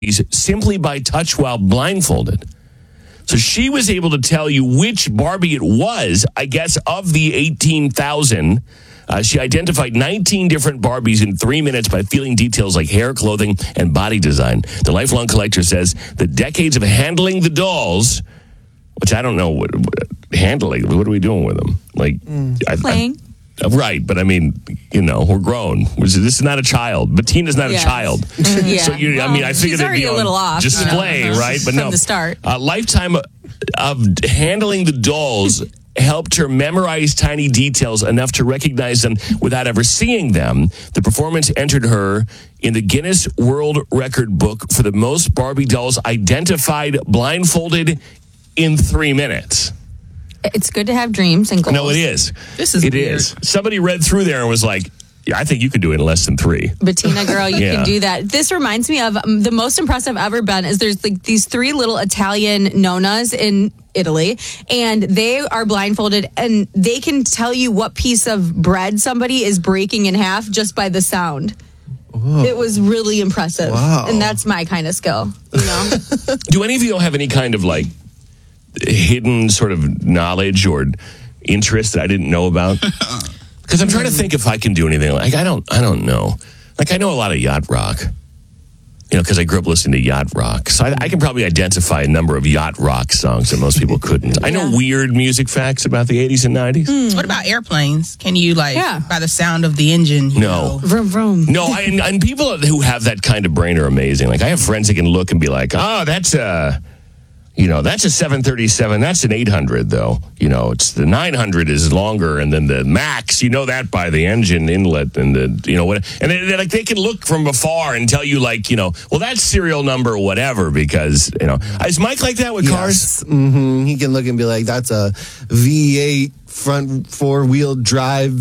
simply by touch while blindfolded. So she was able to tell you which Barbie it was, I guess, of the 18,000. She identified 19 different Barbies in 3 minutes by feeling details like hair, clothing, and body design. The lifelong collector says the decades of handling the dolls, which I don't know what handling. What are we doing with them? Playing. Right, but I mean, we're grown. This is not a child. Bettina's not a child. Yeah. So I figured she's already a little off. Display, right? But from the start. A lifetime of handling the dolls helped her memorize tiny details enough to recognize them without ever seeing them. The performance entered her in the Guinness World Record book for the most Barbie dolls identified blindfolded in 3 minutes. It's good to have dreams and goals. No, it is. This is weird. is. Somebody read through there and was like, yeah, I think you could do it in less than 3. Bettina, girl, you can do that. This reminds me of the most impressed I've ever been is there's these 3 little Italian nonnas in Italy, and they are blindfolded, and they can tell you what piece of bread somebody is breaking in half just by the sound. Whoa. It was really impressive. Wow. And that's my kind of skill, Do any of you have any kind of hidden sort of knowledge or interest that I didn't know about? Because I'm trying to think if I can do anything. I don't know. I know a lot of yacht rock. Because I grew up listening to yacht rock. So I can probably identify a number of yacht rock songs that most people couldn't. I know weird music facts about the 80s and 90s. What about airplanes? Can you, by the sound of the engine? No. Vroom, vroom. No, and people who have that kind of brain are amazing. I have friends that can look and be like, oh, that's a 737. That's an 800, though. It's the 900 is longer, and then the Max, that by the engine inlet and and they can look from afar and tell you well, that's serial number whatever because is Mike like that with cars? Mm-hmm. He can look and be like, that's a V8 front 4-wheel drive,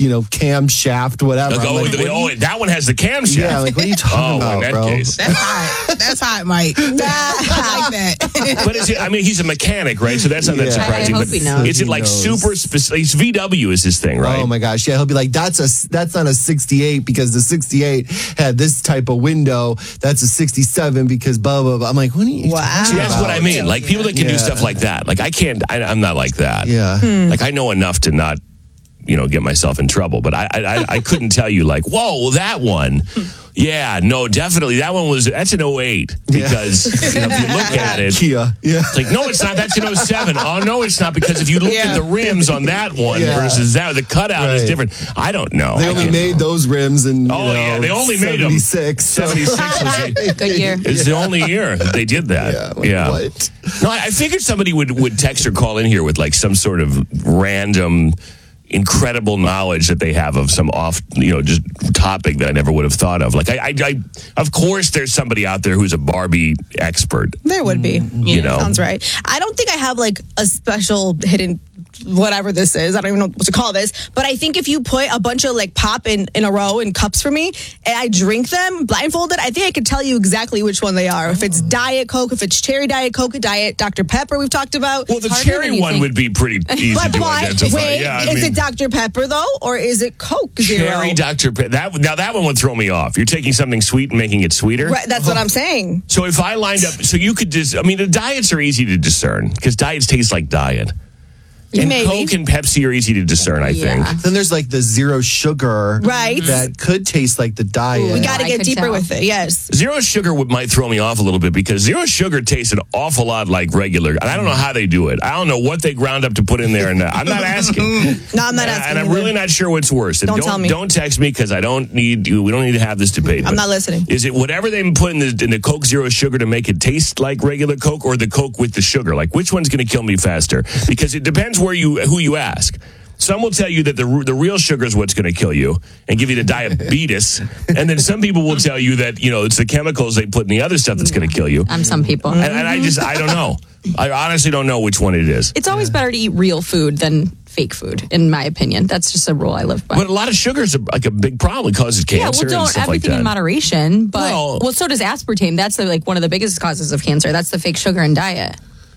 camshaft, whatever. That one has the camshaft. Yeah, what are you talking about, in that bro? case. That's hot. That's hot, Mike. I like that. But he's a mechanic, right? So that's not that surprising. I hope he knows. Is it super specific? VW is his thing, right? Oh my gosh, yeah. He'll be like, that's not a 68 because the 68 had this type of window. That's a 67 because blah blah blah. I'm like, what are you? Wow. See, that's what I mean. People that can do stuff like that. I can't. I'm not like that. Yeah. I know enough to not, get myself in trouble. But I couldn't tell you whoa, that one. Yeah, no, definitely. That's an 08 because if you look at it, Kia. Yeah. It's no, it's not. That's an 07. Oh, no, it's not because if you look at the rims on that one versus that, the cutout is different. I don't know. They only made those rims in they only made them 76. 76 was Good year. It's the only year that they did that. Yeah. What? No, I figured somebody would text or call in here with some sort of random incredible knowledge that they have of some just topic that I never would have thought of. I of course there's somebody out there who's a Barbie expert. There would be. Sounds right. I don't think I have a special hidden whatever this is. I don't even know what to call this. But I think if you put a bunch of pop in a row in cups for me and I drink them blindfolded, I think I could tell you exactly which one they are. If it's Diet Coke, if it's cherry Diet Coke, Diet Dr. Pepper we've talked about. Well, the cherry one would be pretty easy to identify. Wait, is it Dr. Pepper though, or is it Coke Zero? Cherry Dr. Pepper. That one would throw me off. You're taking something sweet and making it sweeter. Right, that's what I'm saying. So if I lined up, so you could just, the diets are easy to discern because diets taste like diet. And Maybe. Coke and Pepsi are easy to discern, I think. Then there's the zero sugar. Right. That could taste like the diet. We got to get deeper with it, yes. Zero sugar might throw me off a little bit because zero sugar tastes an awful lot like regular. And I don't know how they do it. I don't know what they ground up to put in there. And I'm not asking. No, I'm not asking. And I'm really not sure what's worse. And don't tell me. Don't text me because we don't need to have this debate. I'm not listening. Is it whatever they put in the Coke Zero Sugar to make it taste like regular Coke or the Coke with the sugar? Which one's going to kill me faster? Because it depends who you ask. Some will tell you that the real sugar is what's going to kill you and give you the diabetes. And then some people will tell you that, it's the chemicals they put in the other stuff that's going to kill you. I'm some people. And I don't know. I honestly don't know which one it is. It's always better to eat real food than fake food, in my opinion. That's just a rule I live by. But a lot of sugar is a big problem. It causes cancer and stuff like everything that. in moderation. But, so does aspartame. That's one of the biggest causes of cancer. That's the fake sugar in diet.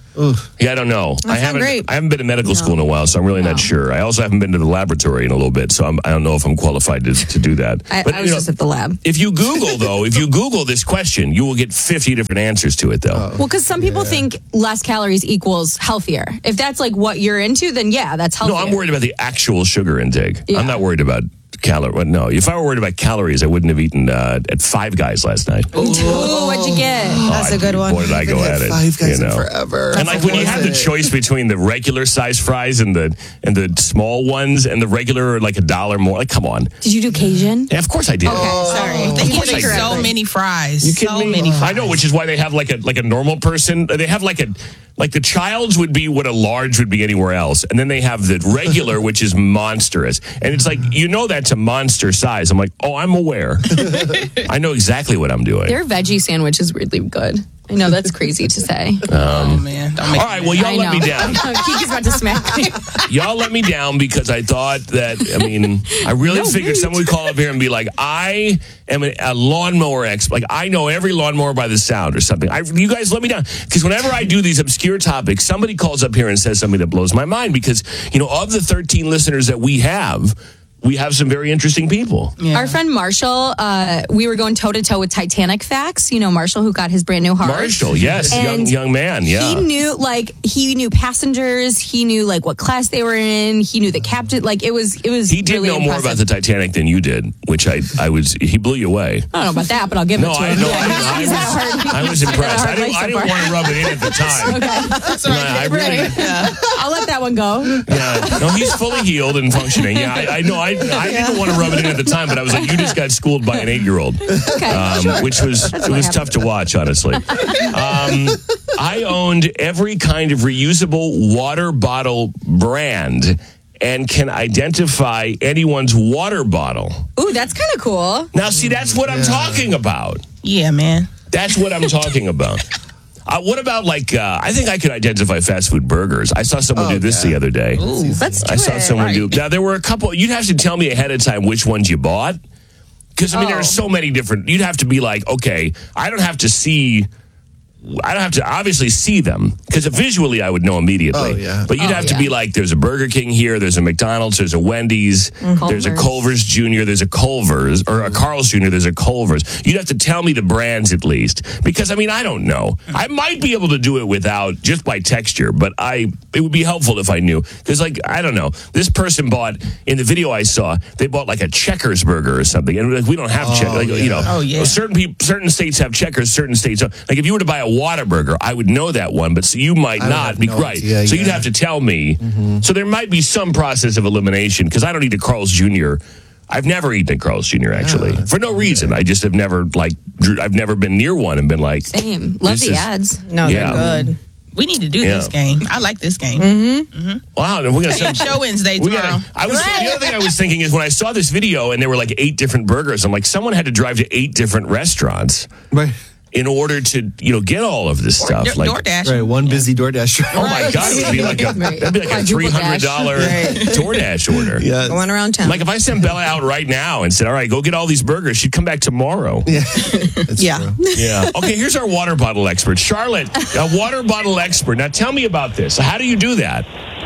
Yeah, I don't know. I haven't been to medical school in a while, so I'm really not sure. I also haven't been to the laboratory in a little bit, so I don't know if I'm qualified to do that. I was just at the lab. If you Google this question, you will get 50 different answers to it, though. Well, because some people think less calories equals healthier. If that's like what you're into, then yeah, that's healthier. No, I'm worried about the actual sugar intake. Yeah. I'm not worried about calories. No, if I were worried about calories, I wouldn't have eaten at Five Guys last night. Ooh, what'd you get? That's a good one. Boy, did I go at it. Five Guys in forever. And like when you have the choice between the regular size fries and the small ones and the regular are like $1 more. Like, come on. Did you do Cajun? Yeah, of course I did. Okay, sorry. They course give I you did. so many fries. You kidding so me? many fries. I know, which is why they have like a normal person. They have like the child's would be what a large would be anywhere else, and then they have the regular, which is monstrous, and it's like that's a monster size. I'm like, oh, I'm aware. I know exactly what I'm doing. Their veggie sandwich is weirdly good. I know that's crazy to say. Oh man! Don't make all right, well, y'all let me down. Kiki's about to smack me. Y'all let me down because I thought that. I really figured someone would call up here and be like, I am a lawnmower expert. Like, I know every lawnmower by the sound or something. You guys let me down because whenever I do these obscure topics, somebody calls up here and says something that blows my mind because of the 13 listeners that we have some very interesting people. Yeah. Our friend Marshall, we were going toe-to-toe with Titanic facts. Marshall, who got his brand new heart. Marshall, yes, young man, yeah. He knew passengers. He knew what class they were in. He knew the captain. It was. He did really know impressive. more about the Titanic than you did, which he blew you away. I don't know about that, but I'll give it to him. I was impressed. I didn't want to rub it in at the time. Okay. That's right. I'll let that one go. Yeah, no, he's fully healed and functioning. Yeah, I know. I didn't want to rub it in at the time, but I was like, you just got schooled by an 8-year-old, which was tough to watch, honestly. I owned every kind of reusable water bottle brand and can identify anyone's water bottle. Ooh, that's kind of cool. Now, see, that's what I'm talking about. Yeah, man. That's what I'm talking about. What about I think I could identify fast food burgers. I saw someone do this the other day. Ooh, let's do I saw someone do. Now, there were a couple. You'd have to tell me ahead of time which ones you bought. Because, there are so many different. You'd have to be like, okay, I don't have to obviously see them because visually I would know immediately. Oh, yeah. But you'd have to be like, there's a Burger King here, there's a McDonald's, there's a Wendy's, there's a Culver's Jr., there's a Culver's, or a Carl's Jr., there's a Culver's. You'd have to tell me the brands at least because, I don't know. I might be able to do it without, just by texture, but it would be helpful if I knew. Because, I don't know. This person bought, in the video I saw, they bought a Checkers burger or something. And we don't have Checkers. Certain states have Checkers, certain states don't. If you were to buy a Whataburger, I would know that one, but so you might not be right. Idea, so you'd have to tell me. Mm-hmm. So there might be some process of elimination because I don't eat a Carl's Jr. I've never eaten a Carl's Jr. actually for no reason. I just have never I've never been near one and been like, same. Love the ads. No, they're good. We need to do this game. I like this game. Wow, we're gonna send Show Wednesday tomorrow. The other thing I was thinking is when I saw this video and there were 8 different burgers, I'm like, someone had to drive to 8 different restaurants. Right. In order to, get all of this stuff. DoorDash. Right, one busy DoorDash. Oh my God, it would be that'd be a $300 DoorDash order. Yeah. Going around town. If I sent Bella out right now and said, all right, go get all these burgers, she'd come back tomorrow. Yeah. Yeah. Yeah. Okay, here's our water bottle expert. Charlotte, a water bottle expert. Now tell me about this. How do you do that?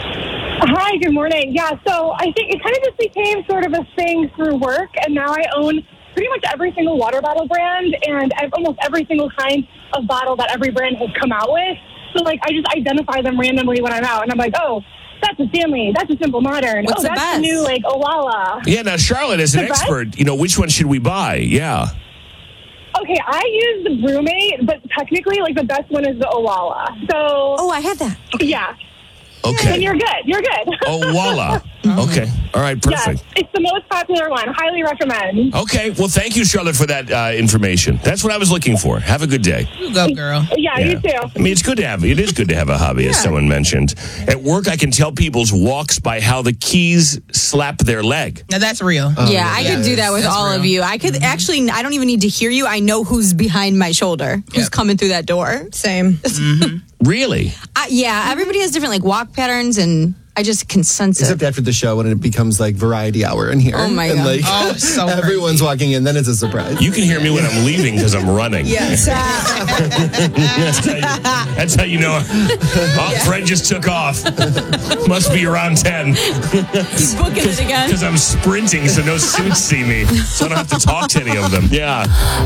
Hi, good morning. Yeah, so I think it kind of just became sort of a thing through work, and now I own pretty much every single water bottle brand and almost every single kind of bottle that every brand has come out with. So, I just identify them randomly when I'm out, and I'm like, oh, that's a Stanley, that's a Simple Modern. What's the that's best? The new, Owala. Yeah, now, Charlotte, as an expert, which one should we buy? Yeah. Okay, I use the Brewmate, but technically, the best one is the Owala. So, Oh, I had that. yeah. Okay. And you're good. You're good. Owala. Okay. All right, perfect. Yes, it's the most popular one. Highly recommend. Okay. Well, thank you, Charlotte, for that information. That's what I was looking for. Have a good day. You go, girl. Yeah, you too. It is good to have a hobby, as someone mentioned. At work, I can tell people's walks by how the keys slap their leg. Now that's real. I could do that with all of you. I could actually, I don't even need to hear you. I know who's behind my shoulder, who's coming through that door. Same. Really? Everybody has different walk patterns and I just can sense it. Except after the show when it becomes like variety hour in here. Oh, my and God. like Oh, so everyone's walking in, then it's a surprise. You can hear me when I'm leaving because I'm running. Yes. That's how you know. Oh, Fred just took off. Must be around 10. He's booking it again. Because I'm sprinting so no suits see me. So I don't have to talk to any of them. Yeah.